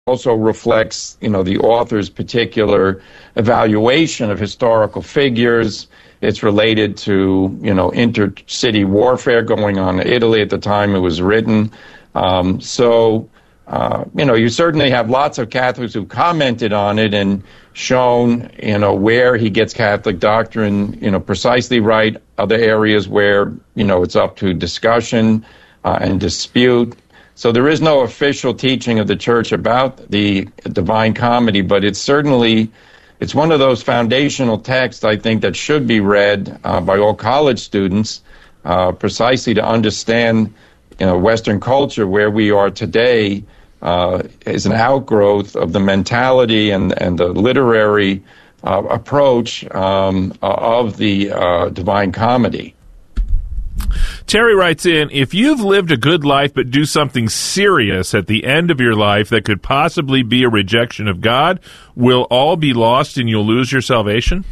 also reflects, the author's particular evaluation of historical figures. It's related to, intercity warfare going on in Italy at the time it was written. You certainly have lots of Catholics who commented on it and shown, where he gets Catholic doctrine, precisely right. Other areas where, it's up to discussion and dispute. So there is no official teaching of the Church about the Divine Comedy, but it's one of those foundational texts, I think, that should be read by all college students, precisely to understand, Western culture, where we are today, is an outgrowth of the mentality and the literary approach of the Divine Comedy. Terry writes in, if you've lived a good life but do something serious at the end of your life that could possibly be a rejection of God, will all be lost and you'll lose your salvation?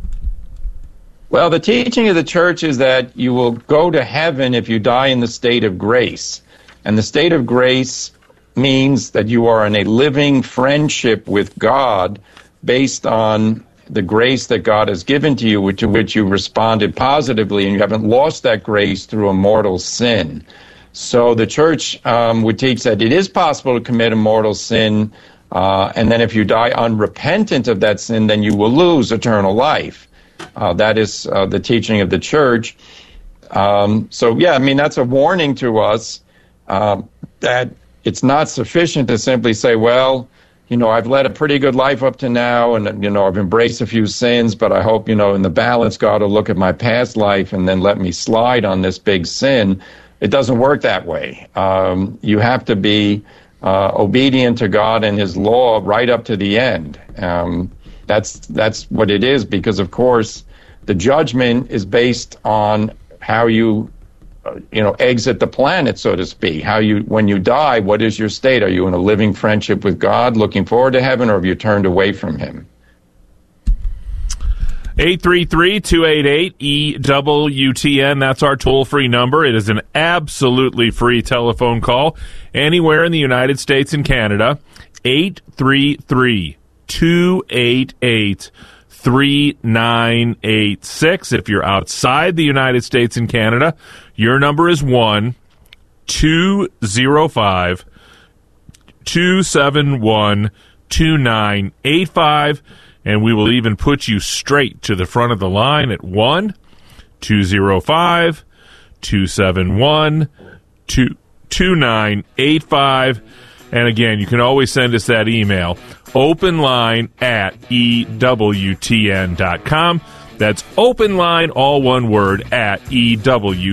Well, the teaching of the Church is that you will go to heaven if you die in the state of grace. And the state of grace means that you are in a living friendship with God based on the grace that God has given to you, to which you responded positively, and you haven't lost that grace through a mortal sin. So the Church would teach that it is possible to commit a mortal sin, and then if you die unrepentant of that sin, then you will lose eternal life. That is the teaching of the Church. That's a warning to us that it's not sufficient to simply say, well, I've led a pretty good life up to now, and, I've embraced a few sins, but I hope, in the balance, God will look at my past life and then let me slide on this big sin. It doesn't work that way. You have to be obedient to God and His law right up to the end. That's what it is, because, of course, the judgment is based on how you exit the planet, so to speak. When you die, what is your state? Are you in a living friendship with God, looking forward to heaven, or have you turned away from Him? 833-288-EWTN. That's our toll-free number. It is an absolutely free telephone call anywhere in the United States and Canada. 833-288-3986. If you're outside the United States and Canada, your number is 1-205-271-2985, and we will even put you straight to the front of the line at 1-205-271-2985. And again, you can always send us that email, openline@EWTN.com. That's openline, all one word,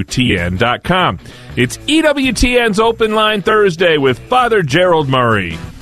@EWTN.com. It's EWTN's Open Line Thursday with Father Gerald Murray.